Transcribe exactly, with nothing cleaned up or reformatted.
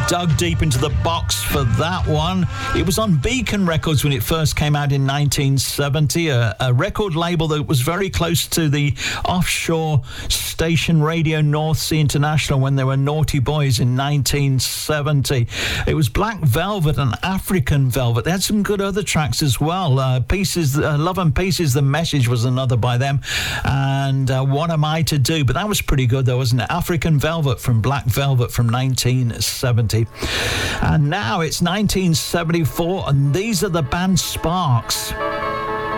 dug deep into the box for that one. It was on Beacon Records when it first came out in nineteen seventy, a, a record label that was very close to the offshore station Radio North Sea International when they were Naughty Boys in nineteen seventy. It was Black Velvet and African Velvet. They had some good other tracks as well. Uh, Pieces, uh, Love and Pieces, The Message was another by them. And uh, What Am I to Do? But that was pretty good though, wasn't it? African Velvet from Black Velvet from nineteen seventy. And now it's nineteen seventy-four, and these are the band Sparks.